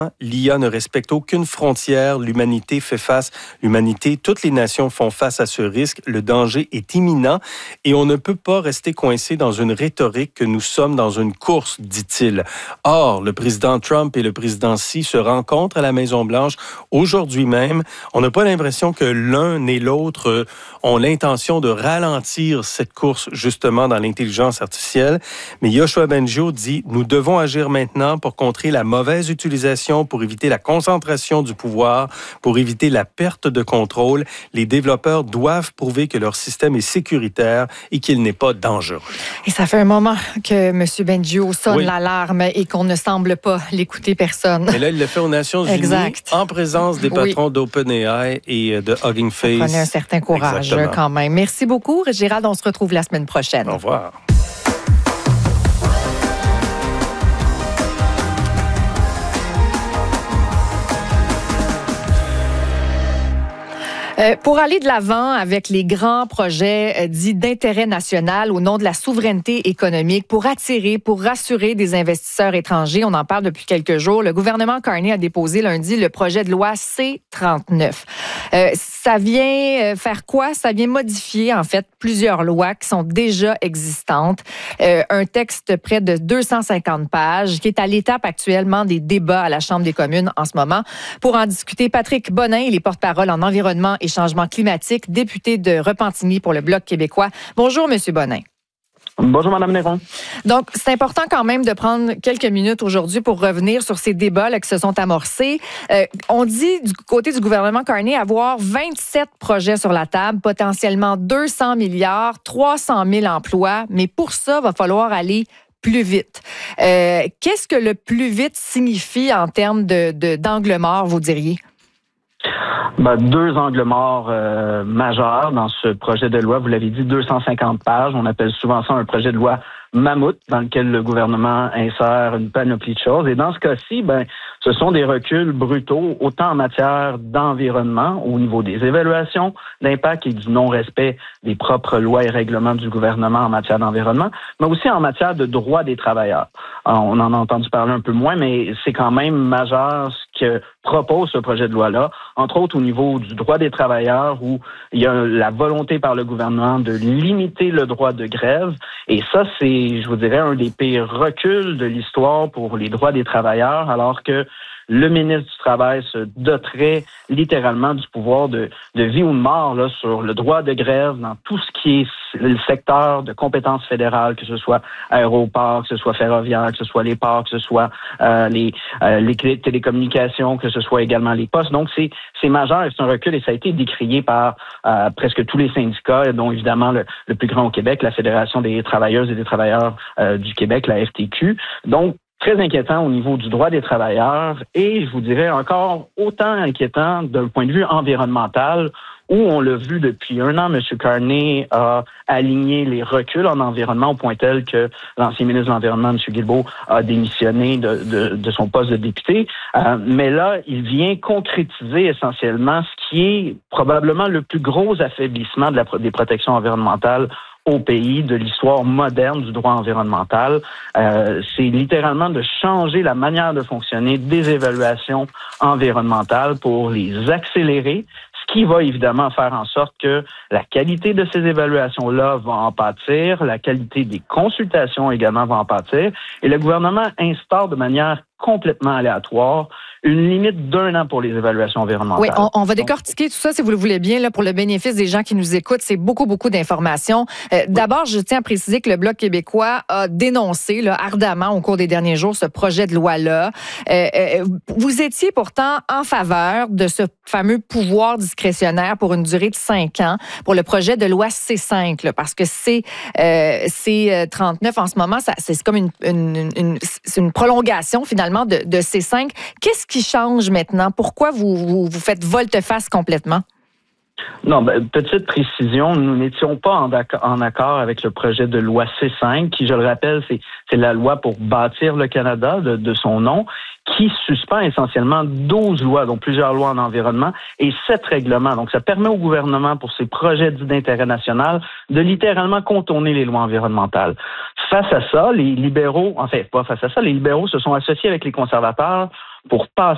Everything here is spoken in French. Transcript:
L'IA ne respecte aucune frontière. L'humanité, toutes les nations font face à ce risque. Le danger est imminent et on ne peut pas rester coincé dans une rhétorique que nous sommes dans une course, dit-il. Or, le président Trump et le président Xi se rencontrent à la Maison-Blanche aujourd'hui même. On n'a pas l'impression que l'un et l'autre ont l'intention de ralentir cette course justement dans l'intelligence artificielle. Mais Yoshua Bengio dit « Nous devons agir maintenant pour contrer la mauvaise utilisation, pour éviter la concentration du pouvoir, pour éviter la perte de contrôle. Les développeurs doivent prouver que leur système est sécuritaire et qu'il n'est pas dangereux. » Et ça fait un moment que M. Bengio sonne l'alarme et qu'on ne semble pas l'écouter personne. Et là, il le fait aux Nations Unies en présence des patrons d'OpenAI et de Hugging Face. Prenez un certain courage quand même. Merci beaucoup, Gérald. On se retrouve la semaine prochaine. Au revoir. Pour aller de l'avant avec les grands projets dits d'intérêt national au nom de la souveraineté économique, pour attirer, pour rassurer des investisseurs étrangers, on en parle depuis quelques jours, le gouvernement Carney a déposé lundi le projet de loi C-39. Ça vient faire quoi? Ça vient modifier, en fait, plusieurs lois qui sont déjà existantes. Un texte près de 250 pages qui est à l'étape actuellement des débats à la Chambre des communes en ce moment. Pour en discuter, Patrick Bonin, il est porte-parole en environnement et changement climatique, député de Repentigny pour le Bloc québécois. Bonjour, M. Bonin. Bonjour, Mme Néron. Donc, c'est important quand même de prendre quelques minutes aujourd'hui pour revenir sur ces débats là, qui se sont amorcés. On dit du côté du gouvernement Carney avoir 27 projets sur la table, potentiellement 200 milliards, 300 000 emplois, mais pour ça, il va falloir aller plus vite. Qu'est-ce que le plus vite signifie en termes d'angle mort, vous diriez? Deux angles morts majeurs dans ce projet de loi. Vous l'avez dit, 250 pages. On appelle souvent ça un projet de loi mammouth dans lequel le gouvernement insère une panoplie de choses. Et dans ce cas-ci, ce sont des reculs brutaux, autant en matière d'environnement, au niveau des évaluations d'impact et du non-respect des propres lois et règlements du gouvernement en matière d'environnement, mais aussi en matière de droits des travailleurs. Alors, on en a entendu parler un peu moins, mais c'est quand même majeur ce que propose ce projet de loi-là, entre autres au niveau du droit des travailleurs, où il y a la volonté par le gouvernement de limiter le droit de grève. Et ça, c'est, je vous dirais, un des pires reculs de l'histoire pour les droits des travailleurs, alors que le ministre du Travail se doterait littéralement du pouvoir de vie ou de mort là, sur le droit de grève dans tout ce qui est le secteur de compétences fédérales, que ce soit aéroports, que ce soit ferroviaire, que ce soit les ports, que ce soit les télécommunications, que ce soit également les postes. Donc, c'est majeur et c'est un recul et ça a été décrié par presque tous les syndicats, dont évidemment le plus grand au Québec, la Fédération des travailleuses et des travailleurs du Québec, la FTQ. Donc, très inquiétant au niveau du droit des travailleurs et, je vous dirais, encore autant inquiétant d'un point de vue environnemental où on l'a vu depuis un an, M. Carney a aligné les reculs en environnement au point tel que l'ancien ministre de l'Environnement, M. Guilbeault, a démissionné de son poste de député. Mais là, il vient concrétiser essentiellement ce qui est probablement le plus gros affaiblissement des protections environnementales au pays, de l'histoire moderne du droit environnemental. C'est littéralement de changer la manière de fonctionner des évaluations environnementales pour les accélérer, ce qui va évidemment faire en sorte que la qualité de ces évaluations-là va en pâtir, la qualité des consultations également va en pâtir, et le gouvernement instaure de manière complètement aléatoire une limite d'1 an pour les évaluations environnementales. Oui, on va décortiquer tout ça, si vous le voulez bien, là, pour le bénéfice des gens qui nous écoutent. C'est beaucoup d'informations. D'abord, je tiens à préciser que le Bloc québécois a dénoncé là, ardemment au cours des derniers jours ce projet de loi-là. Vous étiez pourtant en faveur de ce fameux pouvoir discrétionnaire pour une durée de 5 ans pour le projet de loi C5, là, parce que c'est 39 en ce moment, c'est comme une prolongation finalement de C5. Qu'est-ce qui change maintenant? Pourquoi vous faites volte-face complètement? Non, petite précision, nous n'étions pas en accord avec le projet de loi C5, qui, je le rappelle, c'est la loi pour bâtir le Canada, de son nom, qui suspend essentiellement 12 lois, dont plusieurs lois en environnement, et 7 règlements. Donc, ça permet au gouvernement, pour ses projets dits d'intérêt national, de littéralement contourner les lois environnementales. Face à ça, les libéraux, en fait, pas face à ça, les libéraux se sont associés avec les conservateurs pour passer